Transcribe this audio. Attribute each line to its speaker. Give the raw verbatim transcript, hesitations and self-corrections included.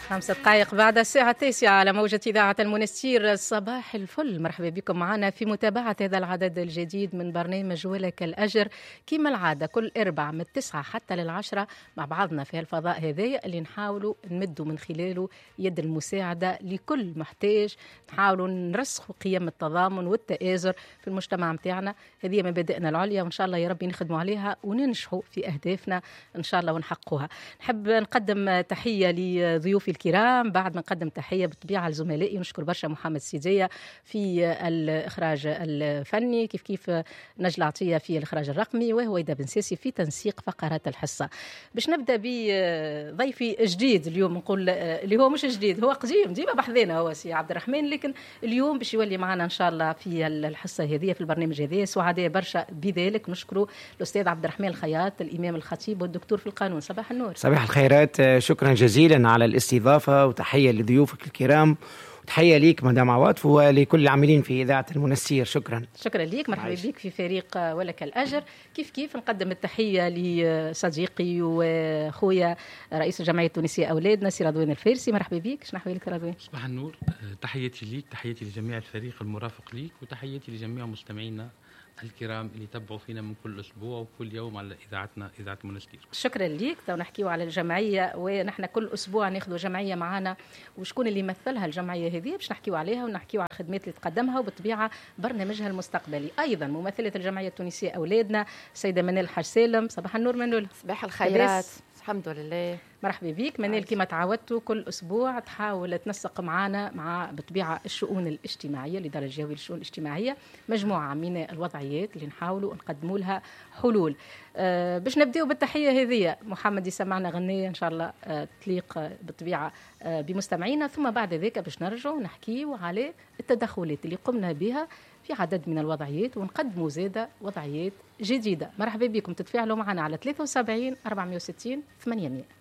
Speaker 1: خمسة دقائق بعد الساعة التاسعة على موجة إذاعة المنستير. صباح الفل، مرحبا بكم معنا في متابعة هذا العدد الجديد من برنامج ولك الأجر، كما العادة كل أربع من التسعة حتى للعشرة مع بعضنا في الفضاء هذايا اللي نحاولوا نمدوا من خلاله يد المساعدة لكل محتاج، نحاولوا نرسخوا قيم التضامن والتآزر في المجتمع متاعنا. هذه مبادئنا العليا وإن شاء الله يا ربي نخدموا عليها وننجحوا في أهدافنا إن شاء الله ونحققوها. نحب نقدم تحية لضيوفي الكرام، بعد ما نقدم تحية بالطبيعة لزملائي، نشكر برشا محمد سيدية في الإخراج الفني، كيف كيف نجل عطية في الإخراج الرقمي، وهويدا بن ساسي في تنسيق فقرات الحصة. باش نبدأ بضيفي جديد اليوم، نقول اللي هو مش جديد، هو قديم ديما بحذنا، هو سي عبد الرحمن، لكن اليوم باش يولي معنا إن شاء الله في الحصة هذه في البرنامج هذا. سعداء برشا بذلك، نشكره الأستاذ عبد الرحمن الخياط، الإمام الخطيب والدكتور في القانون. صباح النور.
Speaker 2: صباح الخيرات، شكرا جزيلا على الاستضافة، وتحية لضيوفك الكرام، وتحية ليك مدام عواطف ولكل العاملين في إذاعة المنستير. شكرا
Speaker 1: شكرا ليك، مرحبا بك في فريق ولك الأجر. كيف كيف نقدم التحية لصديقي وأخويا رئيس الجمعية التونسية أولادنا سي رضوان الفارسي. مرحبا بك، شنو أحوالك رضوان؟
Speaker 3: صباح النور، تحياتي ليك، تحياتي لجميع الفريق المرافق ليك، وتحياتي لجميع مستمعينا الكرام اللي يتبعوا فينا من كل أسبوع وكل يوم على إذاعتنا إذاعة المنستير.
Speaker 1: شكرا ليك. تو نحكيو على الجمعية، ونحن كل أسبوع ناخذ جمعية معنا وشكون اللي يمثلها الجمعية هذه باش نحكيو عليها ونحكيو على الخدمات اللي تقدمها وبالطبيعة برنامجها المستقبلي. أيضا ممثلة الجمعية التونسية أولادنا سيدة منال الحاج سالم. صباح النور منال.
Speaker 4: صباح الخيرات، الحمد لله.
Speaker 1: مرحبا بك منال. كما تعودتوا كل أسبوع تحاول تنسق معنا مع بالطبيعة الشؤون الاجتماعية، الإدارة الجوية للشؤون الاجتماعية، مجموعة من الوضعيات اللي نحاولوا نقدموا لها حلول. أه باش نبدأوا بالتحية هذه، محمد يسمعنا غنية إن شاء الله أه تليق أه بالطبيعة أه بمستمعينا، ثم بعد ذلك باش نرجعوا نحكيوا على التدخلات اللي قمنا بها في عدد من الوضعيات ونقدموا زادة وضعيات جديدة. مرحبا بكم، تتفاعلوا معنا على ثلاثة وسبعين أربعمائة وستين ثمانمائة.